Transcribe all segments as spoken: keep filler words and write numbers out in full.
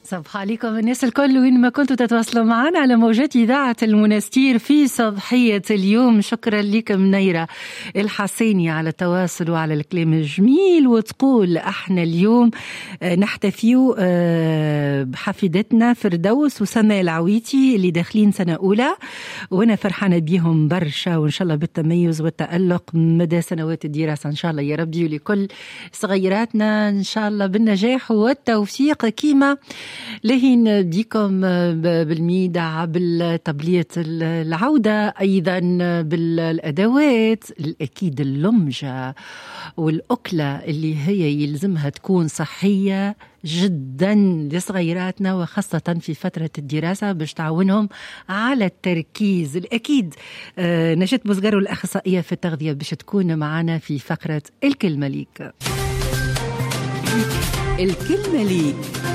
صباح عليكم الناس الكل وين ما كنتوا تتواصلوا معنا على موجات إذاعة المنستير في صباحية اليوم. شكرا لكم نيرة الحسيني على التواصل وعلى الكلام الجميل، وتقول احنا اليوم نحتفيو بحفيدتنا فردوس وسماء العويتي اللي داخلين سنة أولى، وانا فرحانة بيهم برشا، وإن شاء الله بالتميز والتألق مدى سنوات الدراسة إن شاء الله يا ربي، ولكل صغيراتنا إن شاء الله بالنجاح والتوفيق. كيما لهين بيكم بالميدع بالتبلية العودة، أيضا بالأدوات الأكيد اللمجة والأكلة اللي هي يلزمها تكون صحية جدا لصغيراتنا، وخاصة في فترة الدراسة باش تعاونهم على التركيز. الأكيد آه نجاة بوزغارو الأخصائية في التغذية باش تكون معنا في فقرة الكلمة ليك. الكلمة ليك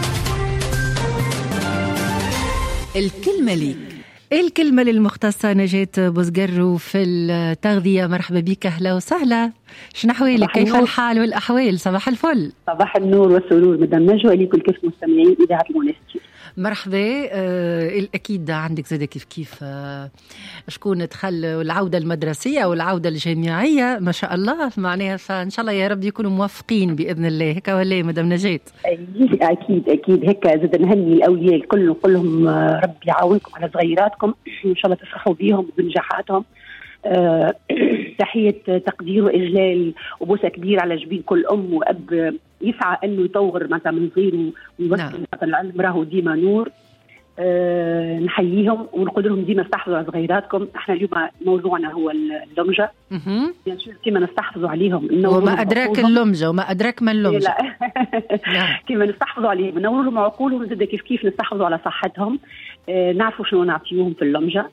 الكلمة ليك الكلمة للمختصة نجاة بوزغارو في التغذية. مرحبا بك، أهلا وسهلا. شنو أحوالك؟ كيف الحال والأحوال؟ صباح الفل. صباح النور والسرور مدام نجوى لكل كيف مستمعين إذاعة المنستير. مرحبا. آه الأكيد عندك زادة كيف كيف آه شكون دخل العودة المدرسية والعودة الجامعية ما شاء الله معناها، فإن شاء الله يا رب يكونوا موفقين بإذن الله. هيك ولا مدام نجاة؟ أكيد أكيد هيك. زاد نهني الأولياء الكل ونقول لهم رب يعاونكم على صغيراتكم، إن شاء الله تفرحوا بيهم وبنجاحاتهم. أه تحية تقدير وإجلال وبوسة كبيرة على جبين كل أم وأب يسعى أنه يطور مثلا من صغيره ويوصل مثلا العلم راهو ديما نور. أه نحييهم ونقول لهم ديما استحفظوا على صغيراتكم. احنا اليوم موضوعنا هو اللمجة، كما نستحفظوا عليهم. وما أدراك اللمجة وما أدراك ما اللمجة. كما نستحفظوا عليهم ننور لهم عقولهم، زي كيف كيف نستحفظوا على صحتهم. أه نعرفوا شنو نعطيهم في اللمجة.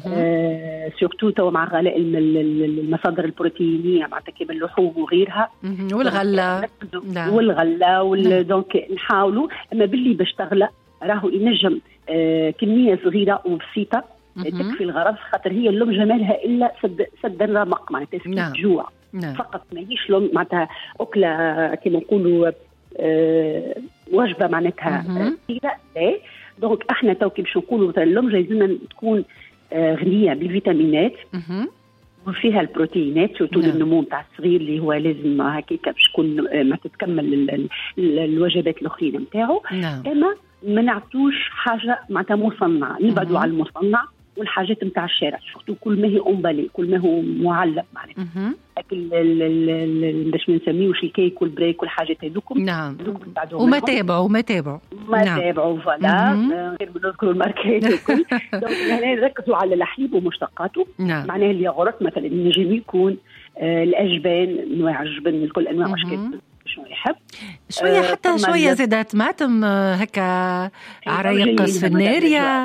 آه سورتو تو مع غلاء المصادر البروتينيه معناتها كيما اللحوم وغيرها والغله والغله وال... دونك نحاولوا، اما باللي باش تغلى راهو ينجم آه كميه صغيره وبسيطه تكفي الغرض، خاطر هي اللمجه مالها الا سد سد الرمق معناتها تسكت جوع فقط، ماهيش لم معناتها اكله كيما نقولوا آه وجبه معناتها كثيره. لا دونك احنا تو كي باش نقولوا مثلا اللمجه لازم تكون غنية بالفيتامينات وفيها البروتينات سورتو للنمو تاع الصغير اللي هو لازم هكاك باش تكون ما تتكمل الوجبات الاخرين نتاعو. اما ما نعطوش حاجه معناتها مصنعه، نبعدوا على المصنع والحاجات نتاع الشارع، سورتو كل ما هي امبالي، كل ما هو معلب معناتها اكل باش ما نسميوش الكيك والبريك والحاجات هذوكم. نعم. وما تابعوا وما تابعوا ما تابعوا فوالا غير بنذكروا الماركات وكل. دونك هنا نركزوا على الحليب ومشتقاته. معناها الياغورت مثلا ينجم يكون آه الاجبان، انواع الجبن من كل انواع واشكال شنو يحب شويه حتى شويه زادات ماتم هكا عرايقص في الناريا.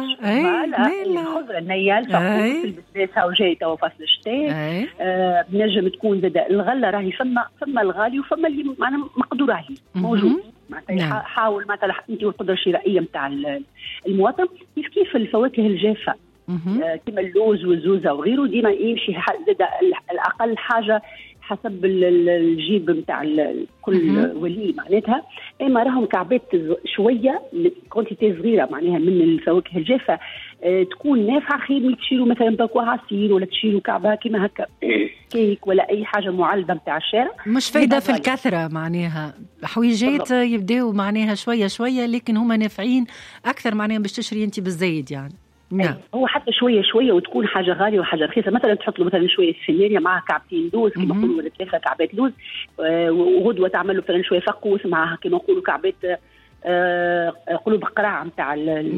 اي الخضره النيه الفقوس البسباسه وجاي تو فصل الشتاء. آه بنجم تكون زاد الغله راهي فما فما الغالي وفما اللي معناها مقدور عليه موجود معناتها. حاول مثلا انت والقدره الشرائيه نتاع المواطن كيف كيف الفواكه الجافه آه كما اللوز والزوزه وغيره ديما يمشي زاد الاقل حاجه حسب الجيب نتاع كل ولي معناتها. اما راهم كعبات شويه كونتيتي صغيره معناها من الفواكه الجافه اه تكون نافعه، خير من تشيلوا مثلا باكو عصير ولا تشيلوا كعبه كيما هكا كيك ولا اي حاجه معلبه نتاع الشارع. مش فايده في الكثره معناها، حويجات يبداو معناها شويه شويه لكن هما نافعين اكثر معناها باش تشري انت بالزايد يعني. نعم. هو حتى شويه شويه وتكون حاجه غاليه وحاجه رخيصه، مثلا تحط له مثلا شويه سيناريا معها كعبتين لوز كما نقولوا ولا ثلاثه كعبات لوز، آه وغدوه تعمل له مثلا شويه فقوس معها كما نقولوا كعبات آه قلوب قراع نتاع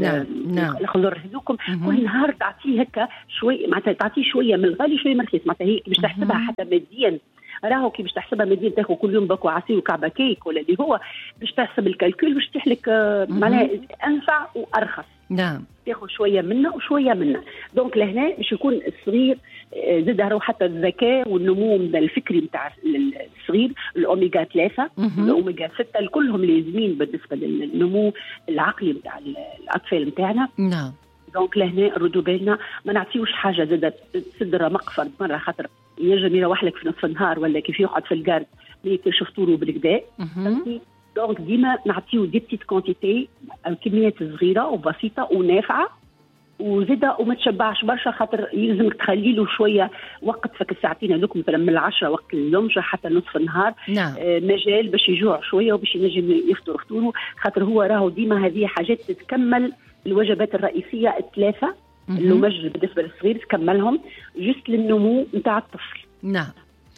الخضر هذوكم. كل نهار تعطيه هكا شويه معناتها تعطيه شويه من الغالي شويه من الرخيص معناتها هي باش تحسبها حتى ماديا. راهو كي باش تحسبها ماديا تاخذ كل يوم باكو عصير وكعبه كيك ولا اللي هو باش تحسب الكالكول باش تحلك آه معناها انفع وارخص. نعم. تاخذ شويه منه وشويه منه. دونك لهنا باش يكون الصغير زاد راهو حتى الذكاء والنمو الفكري نتاع الصغير الاوميجا ثلاثة الاوميجا ستة الكلهم لازمين بالنسبه للنمو العقلي نتاع الاطفال نتاعنا. نعم. دونك لهنا ردوا بالنا ما نعطيوش حاجه زاد تسد الرمق فرد مره، خاطر ينجم يروح لك في نصف النهار ولا كيف يقعد في الجارد ما ياكلش فطوره بالكدا. دونك ديما نعطيو دي بتيت كونتيتي كميات صغيره وبسيطه ونافعه وزيدا وما تشبعش برشا، خاطر يلزمك تخلي له شويه وقت، فك ساعتين هذوك مثلا من العشرة وقت اللمجه حتى نصف النهار. نعم. آه مجال باش يجوع شويه وباش ينجم يفطر فطوره، خاطر هو راهو ديما هذه حاجات تتكمل الوجبات الرئيسيه الثلاثه. اللمج بالنسبه للصغير تكملهم جست للنمو نتاع الطفل. نعم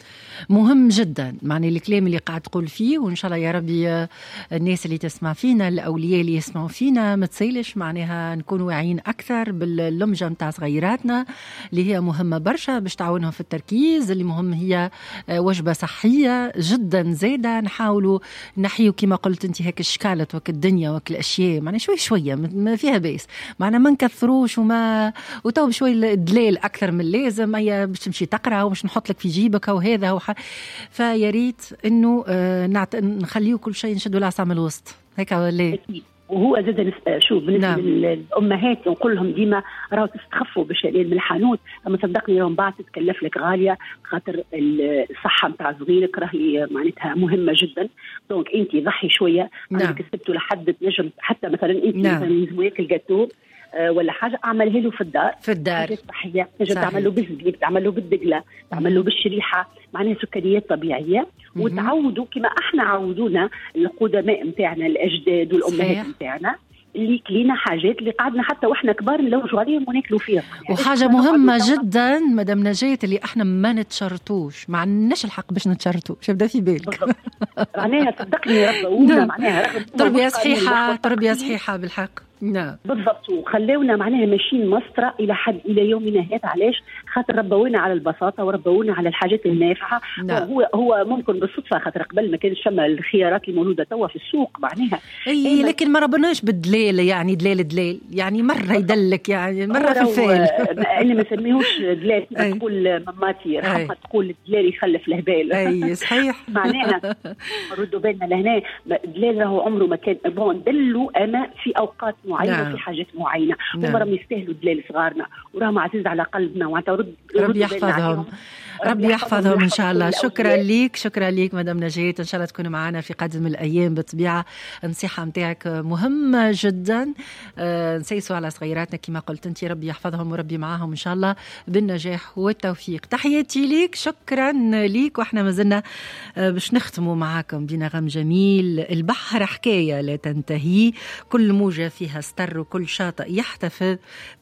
مهم جدا معني الكلام اللي قاعد تقول فيه، وإن شاء الله يا ربي الناس اللي تسمع فينا الأولياء اللي يسمعوا فينا ما تسيلش معناها نكون واعيين أكثر باللمجة متاع صغيراتنا اللي هي مهمة برشا باش تعاونهم في التركيز، اللي مهم هي وجبة صحية جدا زايدة. نحاولوا نحيوا كما قلت انت هيك الشكالة وك الدنيا وك الأشياء معناها شوي شوية ما فيها بيس، معناها ما نكثروش وما وتو شوي الدليل أكثر من اللازم، هي باش تمشي تقرأ ومش نحط لك في جيبك وهذا وح... فيا ريت انه آه نعت... نخليه كل شيء نشدوا العصا من الوسط هيك ولا. وهو زاد شوف بالنسبه نعم. للامهات نقول لهم ديما راهو تستخفوا بالشالين من الحانوت، اما صدقني يوم بعد تتكلف لك غاليه، خاطر الصحه نتاع صغيرك راهي معناتها مهمه جدا. دونك انت ضحي شويه، نعم. كسبتوا لحد تنجم حتى مثلا انت نعم. مثلا يلزمك الجاتو ولا حاجه اعملها له في الدار في الدار حاجات صحيه، تنجم تعمل له بالزبيب، تعمل له بالدقله، تعمل له بالشريحه، معناها سكريات طبيعيه. وتعودوا كما احنا عودونا القدماء نتاعنا الاجداد والامهات نتاعنا اللي كلينا حاجات اللي قعدنا حتى واحنا كبار نلوجوا عليهم وناكلوا فيها. وحاجه مهمه جدا مدام نجاة اللي احنا ما نتشرطوش، ما عندناش الحق باش نتشرطوا، شو بدا في بالك معناها صدقني ربونا معناها تربيه صحيحه تربيه صحيحه بالحق. نعم بالضبط، وخلونا معناها ماشيين مسطرة إلى حد إلى يومنا هذا. علاش؟ خاطر ربونا على البساطة وربونا على الحاجات النافعة. نعم. هو هو ممكن بالصدفة، خاطر قبل ما كانش شما الخيارات اللي موجودة توا في السوق معناها أي، لكن ما ربناش بالدليل، يعني دليل دليل يعني مرة يدلك يعني مرة في الفيل أنا ما سميهوش دليل، تقول ماماتي رحمة تقول الدليل يخلف الهبال. أي صحيح معناها ردوا بالنا لهنا، الدليل راهو عمره ما كان بون دلوا أنا في أوقات معينة. نعم. في حاجات معينة. نعم. ومرة يستاهلوا دليل صغارنا وراهم عزيز على قلبنا، وانت رد ربي يحفظهم ربي يحفظهم إن شاء الله. شكرا ليك شكرا ليك مدام نجاة، إن شاء الله تكونوا معنا في قادم الأيام. بالطبيعة النصيحة متاعك مهمة جدا، أه نسيسوا على صغيراتنا كما قلت أنت، ربي يحفظهم وربي معاهم إن شاء الله بالنجاح والتوفيق. تحياتي ليك، شكرا ليك. وإحنا ما زلنا أه باش نختموا معاكم بنغم جميل. البحر حكاية لا تنتهي، كل موجة فيها استر وكل شاطئ يحتفظ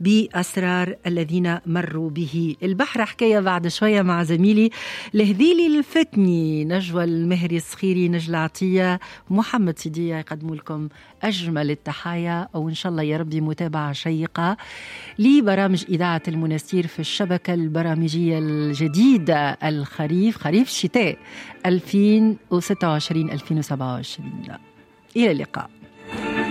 بأسرار الذين مروا به. البحر حكاية بعد شوية مع زميلي الهذيلي الفتني نجوى المهري الصخيري، نجلة عطية، محمد سيدية يقدموا لكم أجمل التحايا، أو إن شاء الله يا ربي متابعة شيقة لبرامج إذاعة المنستير في الشبكة البرامجية الجديدة الخريف خريف الشتاء ألفين وستة وعشرين ألفين وسبعة وعشرين. إلى اللقاء.